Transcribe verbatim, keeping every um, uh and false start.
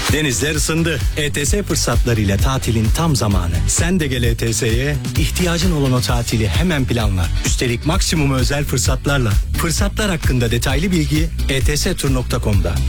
Denizler ısındı. E T S fırsatlarıyla tatilin tam zamanı. Sen de gel E T S'ye. İhtiyacın olan o tatili hemen planla. Üstelik maksimum özel fırsatlarla. Fırsatlar hakkında detaylı bilgi e t s tur nokta com'da.